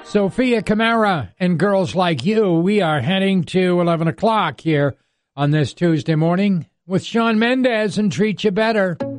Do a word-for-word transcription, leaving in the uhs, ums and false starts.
Sophia Kamara and Girls Like You. We are heading to eleven o'clock here on this Tuesday morning with Shawn Mendes and Treat You Better.